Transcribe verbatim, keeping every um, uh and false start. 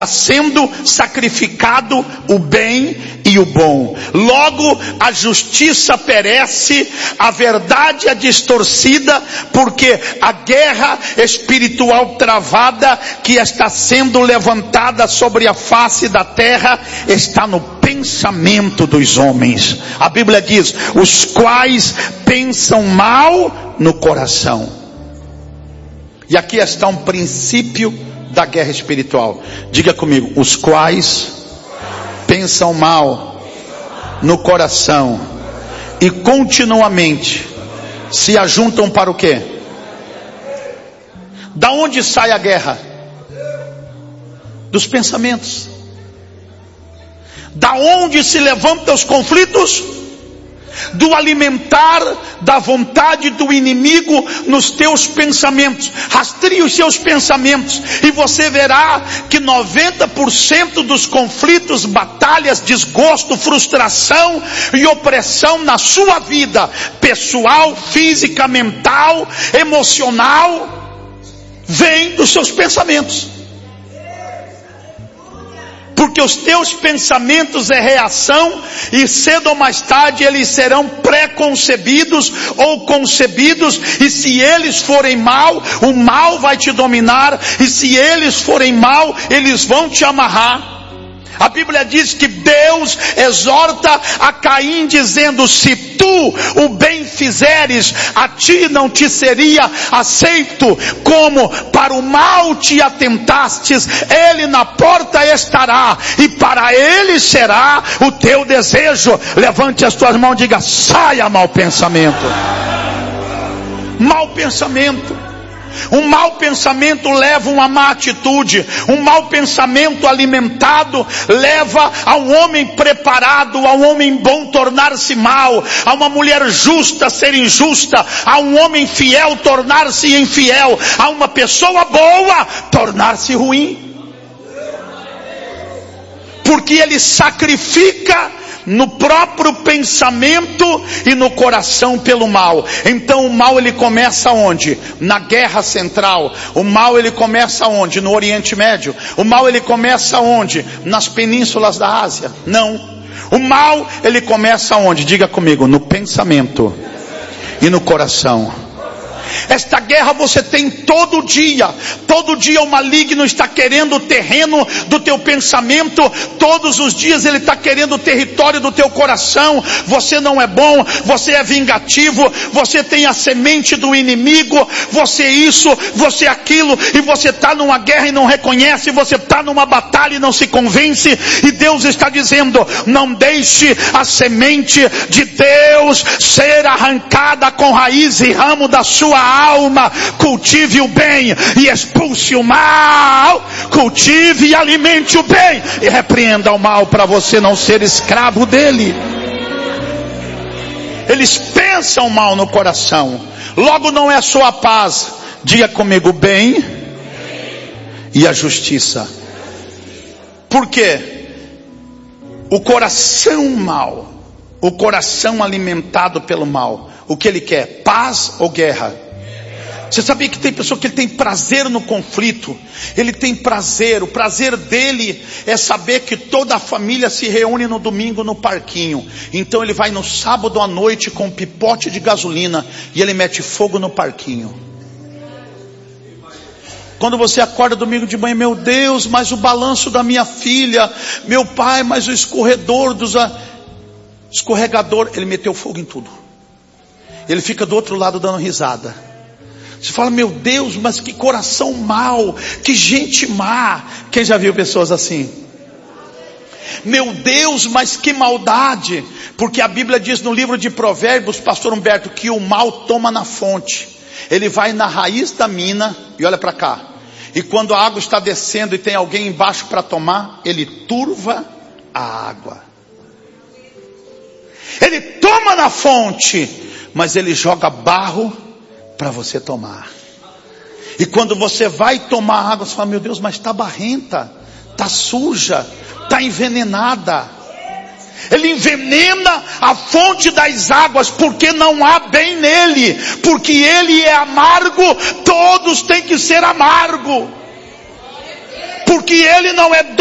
sendo sacrificado o bem e o bom. Logo, a justiça perece, a verdade é distorcida, porque a guerra espiritual travada que está sendo levantada sobre a face da terra está no pensamento dos homens. A Bíblia diz: os quais pensam mal no coração. E aqui está um princípio da guerra espiritual. Diga comigo: os quais pensam mal no coração e continuamente se ajuntam para o quê? Da onde sai a guerra? Dos pensamentos. Da onde se levantam os conflitos? Do alimentar da vontade do inimigo nos teus pensamentos. Rastreie os seus pensamentos e você verá que noventa por cento dos conflitos, batalhas, desgosto, frustração e opressão na sua vida pessoal, física, mental, emocional, vem dos seus pensamentos. Porque os teus pensamentos é reação, e cedo ou mais tarde eles serão pré-concebidos ou concebidos, e se eles forem mal, o mal vai te dominar, e se eles forem mal, eles vão te amarrar. A Bíblia diz que Deus exorta a Caim dizendo: se tu o bem fizeres, a ti não te seria aceito, como para o mal te atentastes, ele na porta estará, e para ele será o teu desejo. Levante as tuas mãos e diga: saia mau pensamento. Mau pensamento. Um mau pensamento leva a uma má atitude. Um mau pensamento alimentado leva a um homem preparado, a um homem bom tornar-se mau, a uma mulher justa ser injusta, a um homem fiel tornar-se infiel, a uma pessoa boa tornar-se ruim. Porque ele sacrifica no próprio pensamento e no coração pelo mal. Então o mal ele começa onde? Na guerra central. O mal ele começa onde? No Oriente Médio. O mal ele começa onde? Nas penínsulas da Ásia. Não. O mal ele começa onde? Diga comigo: no pensamento e no coração. Esta guerra você tem todo dia. Todo dia o maligno está querendo o terreno do teu pensamento. Todos os dias ele está querendo o território do teu coração. Você não é bom, você é vingativo, você tem a semente do inimigo, você isso, você aquilo, e você está numa guerra e não reconhece, você está numa batalha e não se convence. E Deus está dizendo: não deixe a semente de Deus ser arrancada com raiz e ramo da sua alma. Cultive o bem e expulse o mal. Cultive e alimente o bem e repreenda o mal, para você não ser escravo dele. Eles pensam mal no coração. Logo não é só a paz. Diga comigo: o bem e a justiça. Por quê? O coração mal, o coração alimentado pelo mal, o que ele quer? Paz ou guerra? Você sabia que tem pessoa que ele tem prazer no conflito? Ele tem prazer, o prazer dele é saber que toda a família se reúne no domingo no parquinho. Então ele vai no sábado à noite com um pipote de gasolina e ele mete fogo no parquinho. Quando você acorda domingo de manhã: meu Deus, mas o balanço da minha filha, meu pai, mas o escorredor dos... escorregador, ele meteu fogo em tudo. Ele fica do outro lado dando risada. Você fala: meu Deus, mas que coração mau, que gente má. Quem já viu pessoas assim? Meu Deus, mas que maldade. Porque a Bíblia diz no livro de Provérbios, pastor Humberto, que o mal toma na fonte. Ele vai na raiz da mina, e olha para cá. E quando a água está descendo e tem alguém embaixo para tomar, ele turva a água. Ele toma na fonte, mas ele joga barro para você tomar. E quando você vai tomar água, você fala: meu Deus, mas está barrenta, está suja, está envenenada. Ele envenena a fonte das águas, porque não há bem nele, porque ele é amargo. Todos têm que ser amargo. porque ele não é